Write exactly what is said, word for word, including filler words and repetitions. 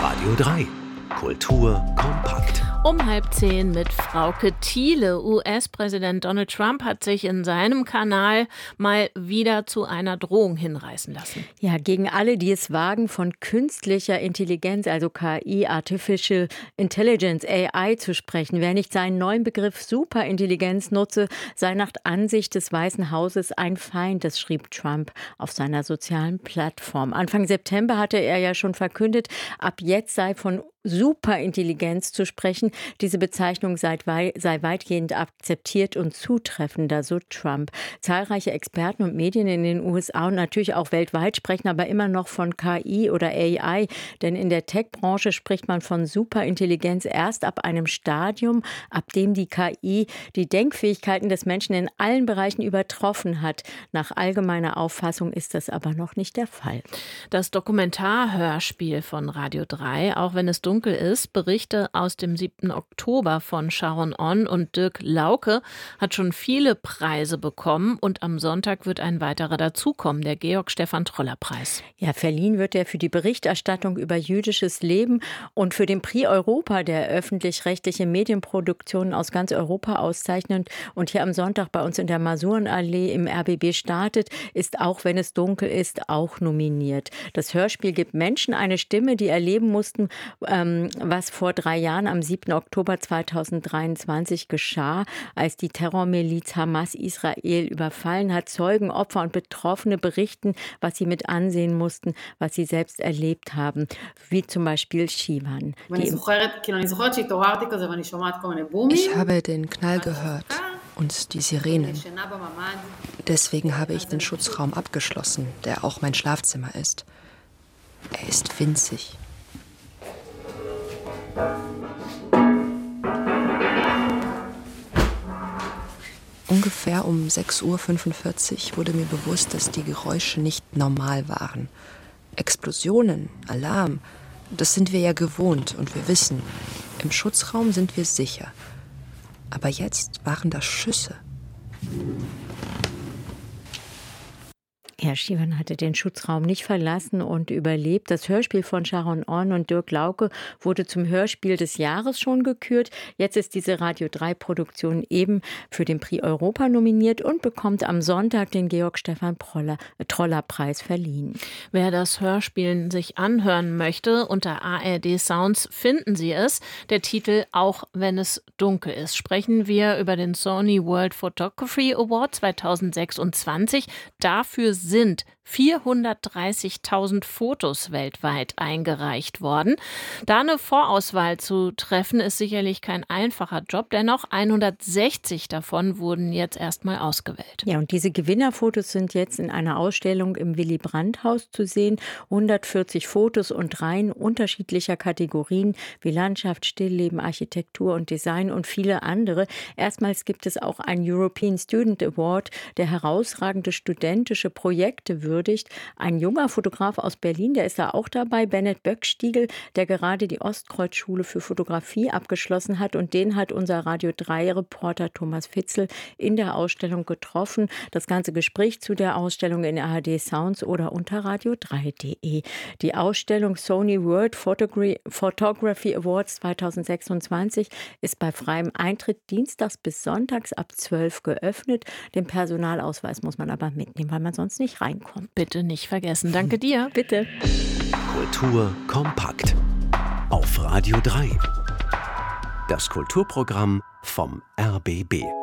Radio drei. Kultur kompakt. Um halb zehn mit Frauke Thiele. U S-Präsident Donald Trump hat sich in seinem Kanal mal wieder zu einer Drohung hinreißen lassen. Ja, gegen alle, die es wagen, von künstlicher Intelligenz, also K I, Artificial Intelligence, A I, zu sprechen. Wer nicht seinen neuen Begriff Superintelligenz nutze, sei nach Ansicht des Weißen Hauses ein Feind, das schrieb Trump auf seiner sozialen Plattform. Anfang September hatte er ja schon verkündet, ab jetzt sei von Superintelligenz zu sprechen. Diese Bezeichnung sei, wei- sei weitgehend akzeptiert und zutreffender, so Trump. Zahlreiche Experten und Medien in den U S A und natürlich auch weltweit sprechen aber immer noch von K I oder A I, denn in der Tech-Branche spricht man von Superintelligenz erst ab einem Stadium, ab dem die K I die Denkfähigkeiten des Menschen in allen Bereichen übertroffen hat. Nach allgemeiner Auffassung ist das aber noch nicht der Fall. Das Dokumentarhörspiel von Radio drei, auch wenn es dunkel ist, Berichte aus dem siebten Oktober von Sharon On und Dirk Lauke, hat schon viele Preise bekommen und am Sonntag wird ein weiterer dazukommen, der Georg-Stephan-Troller-Preis. Ja, verliehen wird er für die Berichterstattung über jüdisches Leben und für den Prix Europa, der öffentlich-rechtliche Medienproduktionen aus ganz Europa auszeichnet und hier am Sonntag bei uns in der Masurenallee im R B B startet, ist auch, wenn es dunkel ist, auch nominiert. Das Hörspiel gibt Menschen eine Stimme, die erleben mussten, ähm, was vor drei Jahren am siebten Oktober zweitausenddreiundzwanzig geschah, als die Terrormiliz Hamas Israel überfallen hat. Zeugen, Opfer und Betroffene berichten, was sie mit ansehen mussten, was sie selbst erlebt haben, wie zum Beispiel Shivan. Ich habe den Knall gehört und die Sirenen. Deswegen habe ich den Schutzraum abgeschlossen, der auch mein Schlafzimmer ist. Er ist winzig. Ungefähr um sechs Uhr fünfundvierzig wurde mir bewusst, dass die Geräusche nicht normal waren. Explosionen, Alarm, das sind wir ja gewohnt und wir wissen, im Schutzraum sind wir sicher. Aber jetzt waren das Schüsse. Ja, Shivan hatte den Schutzraum nicht verlassen und überlebt. Das Hörspiel von Sharon On und Dirk Lauke wurde zum Hörspiel des Jahres schon gekürt. Jetzt ist diese Radio drei Produktion eben für den Prix Europa nominiert und bekommt am Sonntag den Georg-Stephan-Troller-Preis verliehen. Wer das Hörspiel sich anhören möchte, unter A R D Sounds finden Sie es. Der Titel Auch wenn es dunkel ist. Sprechen wir über den Sony World Photography Award zweitausendsechsundzwanzig. Dafür sind vierhundertdreißigtausend Fotos weltweit eingereicht worden. Da eine Vorauswahl zu treffen, ist sicherlich kein einfacher Job. Dennoch hundertsechzig davon wurden jetzt erstmal ausgewählt. Ja, und diese Gewinnerfotos sind jetzt in einer Ausstellung im Willy-Brandt-Haus zu sehen. hundertvierzig Fotos und Reihen unterschiedlicher Kategorien wie Landschaft, Stillleben, Architektur und Design und viele andere. Erstmals gibt es auch einen European Student Award, der herausragende studentische Projekte würdigt. Ein junger Fotograf aus Berlin, der ist da auch dabei, Bennett Böckstiegel, der gerade die Ostkreuzschule für Fotografie abgeschlossen hat. Und den hat unser Radio drei Reporter Thomas Fitzel in der Ausstellung getroffen. Das ganze Gespräch zu der Ausstellung in A R D Sounds oder unter radio drei punkt de. Die Ausstellung Sony World Photography Awards zweitausendsechsundzwanzig ist bei freiem Eintritt dienstags bis sonntags ab zwölf geöffnet. Den Personalausweis muss man aber mitnehmen, weil man sonst nicht reinkommt. Bitte nicht vergessen. Danke dir. Bitte. Kultur kompakt. Auf Radio drei. Das Kulturprogramm vom R B B.